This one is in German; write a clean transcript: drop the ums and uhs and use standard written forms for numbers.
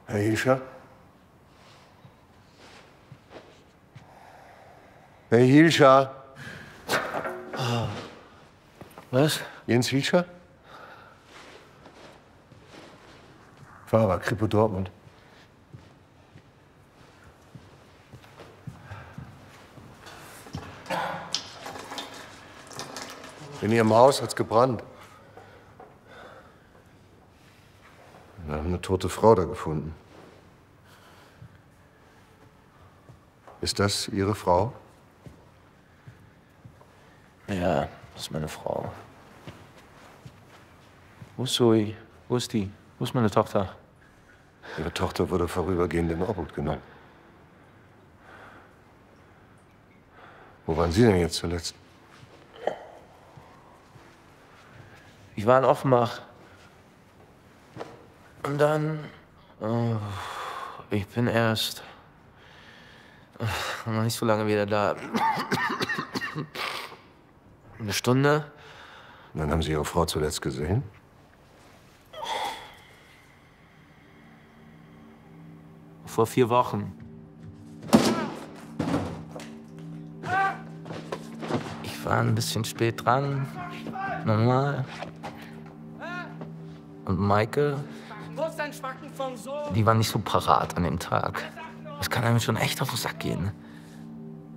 Herr Hilscher? Herr Hilscher? Was? Jens Hilscher? Fahrer, Kripo Dortmund. In Ihrem Haus hat's gebrannt. Wir haben eine tote Frau da gefunden. Ist das Ihre Frau? Ja, das ist meine Frau. Wo ist Zoe? Wo ist die? Wo ist meine Tochter? Ihre Tochter wurde vorübergehend in Obhut genommen. Wo waren Sie denn jetzt zuletzt? Ich war in Offenbach. Und dann... ich bin erst... noch nicht so lange wieder da. Eine Stunde. Und dann haben Sie Ihre Frau zuletzt gesehen? Vor 4 Wochen. Ich war ein bisschen spät dran. Normal. Und Maike, die war nicht so parat an dem Tag. Das kann einem schon echt auf den Sack gehen.